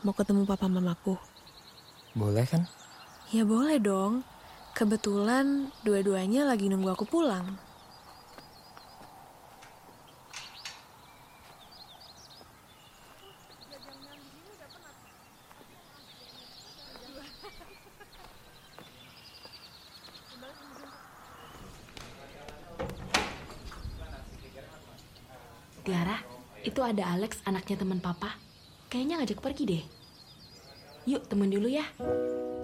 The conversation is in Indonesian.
mau ketemu papa mamaku? Boleh kan? Ya boleh dong. Kebetulan dua-duanya lagi nunggu aku pulang. Tiara, itu ada Alex, anaknya teman papa. Kayaknya ngajak pergi deh. Yuk, temen dulu ya.